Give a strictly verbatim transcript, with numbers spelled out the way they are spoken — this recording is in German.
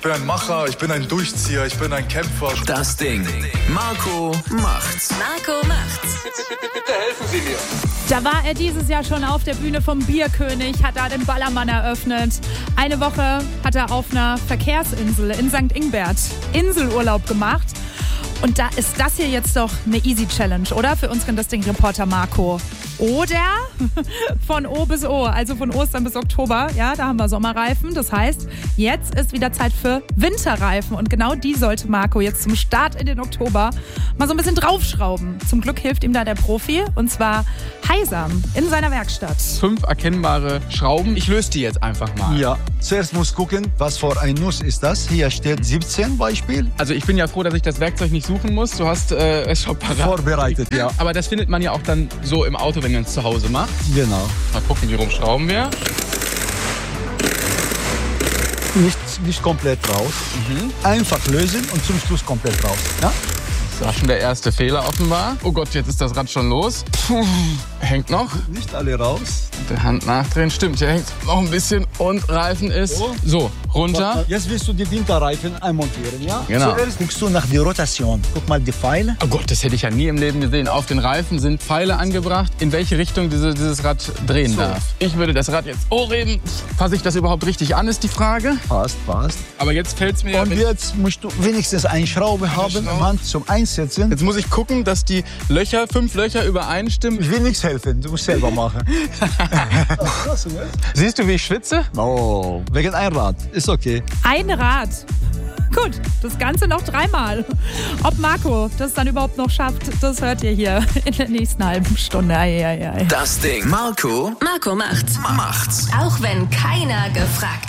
bin ein Macher, ich bin ein Durchzieher, ich bin ein Kämpfer. Das Ding. Marco macht's. Marco macht's. Bitte helfen Sie mir. Da war er dieses Jahr schon auf der Bühne vom Bierkönig, hat da den Ballermann eröffnet. Eine Woche hat er auf einer Verkehrsinsel in Sankt Ingbert Inselurlaub gemacht. Und da ist das hier jetzt doch eine Easy Challenge, oder? Für unseren Das Ding-Reporter Marco. Oder von O bis O, also von Ostern bis Oktober. Ja, da haben wir Sommerreifen. Das heißt, jetzt ist wieder Zeit für Winterreifen. Und genau die sollte Marco jetzt zum Start in den Oktober mal so ein bisschen draufschrauben. Zum Glück hilft ihm da der Profi, und zwar Heisam in seiner Werkstatt. Fünf erkennbare Schrauben. Ich löse die jetzt einfach mal. Ja, zuerst muss gucken, was für ein Nuss ist das. Hier steht siebzehn Beispiel. Also ich bin ja froh, dass ich das Werkzeug nicht suchen muss. Du hast äh, es schon parat. Vorbereitet, ja. Aber das findet man ja auch dann so im Auto, wenn man es zu Hause macht. Genau. Mal gucken, wie rum schrauben wir. Nicht, nicht komplett raus. Mhm. Einfach lösen und zum Schluss komplett raus. Ja? Das war schon der erste Fehler offenbar. Oh Gott, jetzt ist das Rad schon los. Puh, hängt noch. Nicht alle raus. Mit der Hand nachdrehen. Stimmt, hier hängt noch ein bisschen und Reifen ist So. so, runter. Jetzt willst du die Winterreifen einmontieren, ja? Genau. Zuerst guckst du nach der Rotation. Guck mal die Pfeile. Oh Gott, das hätte ich ja nie im Leben gesehen. Auf den Reifen sind Pfeile angebracht, in welche Richtung diese, dieses Rad drehen So. darf. Ich würde das Rad jetzt hochheben. Fasse ich das überhaupt richtig an, ist die Frage. Passt, passt. Aber jetzt fällt es mir ja... Und jetzt musst du wenigstens eine Schraube haben, Schraube. um Hand zum Einsetzen. Jetzt muss ich gucken, dass die Löcher, fünf Löcher übereinstimmen. Ich will nichts helfen, du musst selber machen. Siehst du, wie ich schwitze? Oh, wegen ein Rad. Ist okay. Ein Rad. Gut, das Ganze noch dreimal. Ob Marco das dann überhaupt noch schafft, das hört ihr hier in der nächsten halben Stunde. Ei, ei, ei. Das Ding. Marco Marco macht's. macht's. Auch wenn keiner gefragt